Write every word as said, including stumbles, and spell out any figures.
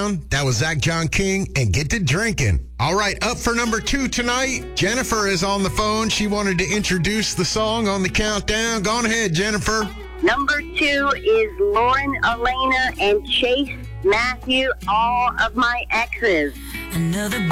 Down. That was Zach John King and Get to Drinking. All right, up for number two tonight. Jennifer is on the phone. She wanted to introduce the song on the countdown. Go on ahead, Jennifer. Number two is Lauren Elena and Chase Matthew, All of My Exes. Another